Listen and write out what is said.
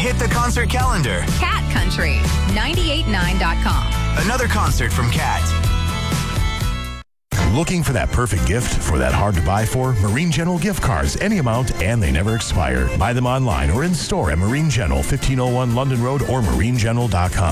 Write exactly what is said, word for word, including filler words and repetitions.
Hit the concert calendar. Cat Country, nine eight nine dot com. Another concert from Cat. Looking for that perfect gift for that hard to buy for? Marine General gift cards, any amount, and they never expire. Buy them online or in store at Marine General, fifteen oh one London Road or marine general dot com.